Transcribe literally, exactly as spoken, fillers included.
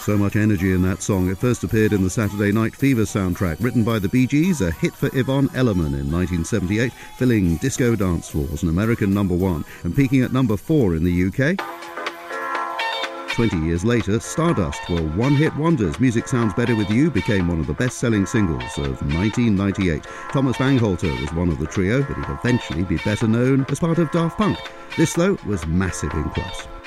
So much energy in that song. It first appeared in the Saturday Night Fever soundtrack, written by the Bee Gees, a hit for Yvonne Elliman in nineteen seventy-eight, filling disco dance floors, an American number one, and peaking at number four in the U K. Twenty years later, Stardust were one-hit wonders. Music Sounds Better With You became one of the best-selling singles of nineteen ninety-eight. Thomas Bangalter was one of the trio, but he'd eventually be better known as part of Daft Punk. This, though, was massive in clubs.